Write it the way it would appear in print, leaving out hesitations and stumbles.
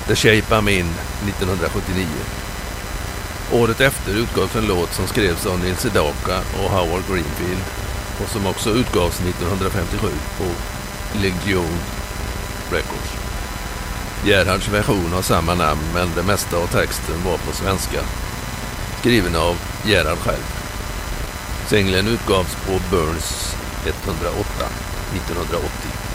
The Shape I'm In 1979. Året efter utgavs en låt som skrevs av Neil Sedaka och Howard Greenfield och som också utgavs 1957 på Legion Records. Gerhards version har samma namn, men det mesta av texten var på svenska, skriven av Gerhard själv. Singeln utgavs på Burns 108 1980.